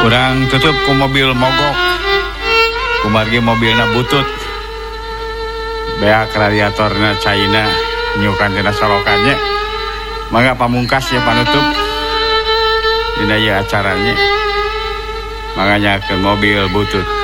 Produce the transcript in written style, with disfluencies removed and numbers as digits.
Urang tutup ku mobil mogok. Kumargi mobilna butut. Beak radiatorna China nyukan tina solokannya. Mangga pamungkas ya panutup dina ieu acaranya. Manganya ke mobil butut.